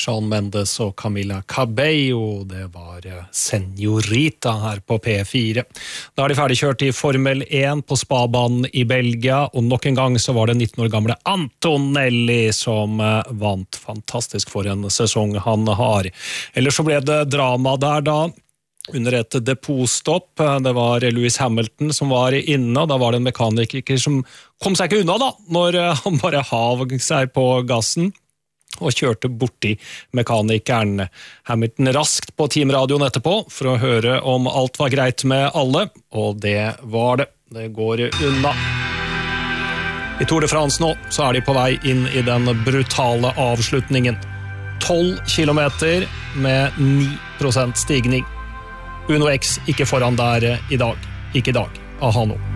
Shawn Mendes og Camila Cabello, det var Senorita her på P4. Da de ferdigkjørt i Formel 1 på Spa-banen i Belgia, og nok en gang så var det 19 år gamle Antonelli som vant. Fantastisk for en sesong han har. Ellers så ble det drama der da, under et depotstopp. Det var Lewis Hamilton som var inne, og da var det en mekaniker som kom seg ikke unna da, når han bare havg seg på gassen og kjørte borti mekanikeren. Hamilton raskt på teamradioen etterpå for å høre om alt var greit med alle, og det var det. Det går unna. I Tour de France nå så er de på vei inn i den brutale avslutningen. 12 kilometer med 9% stigning. Uno X ikke foran der i dag. Ikke i dag. Aha nå.